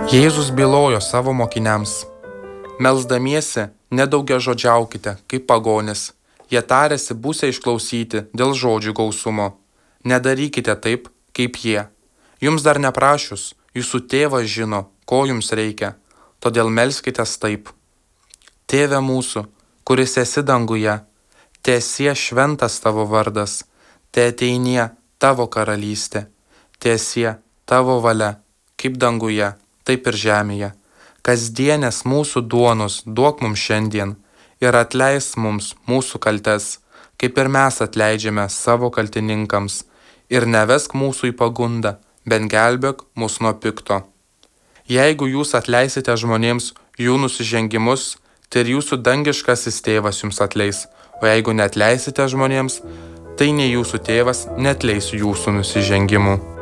Jėzus bylojo savo mokiniams: melsdamiesi, nedaugiažodžiaukite, kaip pagonis. Jie tarėsi būsią išklausyti dėl žodžių gausumo. Nedarykite taip, kaip jie. Jums dar neprašius, jūsų tėvas žino, ko jums reikia. Todėl melskitės taip. Tėve mūsų, kuris esi danguje, teesie šventas tavo vardas, teateinie tavo karalystė, teesie tavo valia, kaip danguje, taip ir žemėje. Kasdienės mūsų duonos duok mums šiandien ir atleis mums mūsų kaltes, kaip ir mes atleidžiame savo kaltininkams. Ir nevesk mūsų į pagundą, bet gelbėk mus nuo pikto. Jeigu jūs atleisite žmonėms jų nusižengimus, tai ir jūsų dangiškasis tėvas jums atleis, o jeigu neatleisite žmonėms, tai nei jūsų tėvas neatleis jūsų nusižengimų.